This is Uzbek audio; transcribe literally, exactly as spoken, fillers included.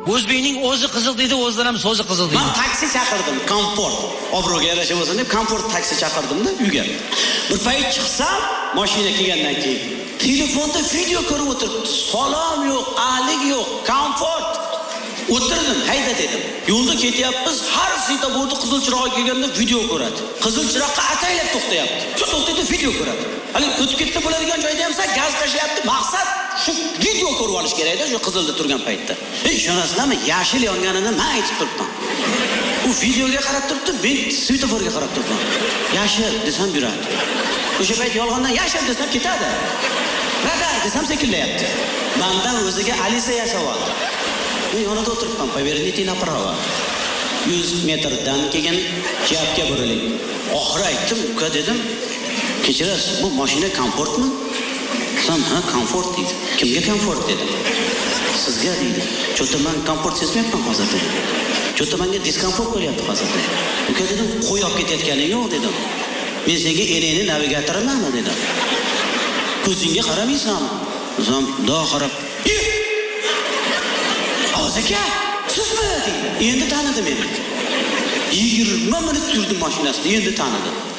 O'zbekning o'zi qizil deydi, o'zidan ham so'zi qizil deydi. Men taksi chaqirdim, komfort. Obro'ga yarasha bo'lsin deb komfort taksi chaqirdim-da uyga. Bir payt chiqsam, mashina kelgandan keyin telefonda video ko'rib o'tiribdi. Salom yo'q, alik yo'q, komfort. O'tirdim, hayda dedim. Yo'lda ketyapmiz, har svetoforda qizil chirog'i kelganda video ko'radi. Qizil chiroqqa ataylab to'xtayapti. Shu to'xtaydi, video ko'radi. Hali o'tib ketsa bo'ladigan joyda ham sa gaz tashlayapti. Maqsad shu video ko'rib olish kerak-da, shu qizilda turgan paytda. Ey, ishonasizlarmi? Yashil yonganini men aytib turibman. U videoga qarab turibdi, men svetoforga qarab turibman. Yashil desam yuradi. O'sha payt yolg'ondan yashil desam ketadi. Radar desam sekinlayapti. Mendan o'ziga Alisa yashab oldi. Men yonida o'tiribman, поверните направо. yuz metrdan keyin chapga buriling. Oxiri aytdim, uka dedim. Kechirasiz, bu mashina komfortmi? Sam, ha, komfort deydi. Kimga komfort dedim. Sizga deydi. Cho'ta men komfort sezmayapman hozir dedim. Cho'ta menga diskomfort bo'lyapti hozir dedim. Uka dedim, qo'yib ketayotganing yo'q dedim. Men senga enangni navigatormanmi dedim. Ko'zingga qaramaysanmi? O'zim xudo qarab. Aka, sizmi deydi. Endi tanidi meni. yigirma minut yurdim mashinasida, endi tanidi.